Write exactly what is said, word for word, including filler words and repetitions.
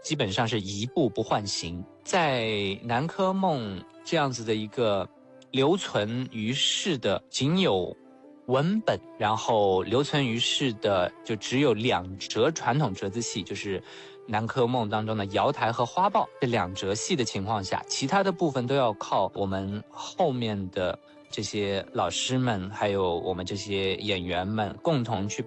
基本上是一步不换形。在《南柯梦》这样子的一个留存于世的仅有文本，然后留存于世的就只有两折传统折子戏，就是《南柯梦》当中的瑶台和花豹这两折戏的情况下，其他的部分都要靠我们后面的这些老师们，还有我们这些演员们共同去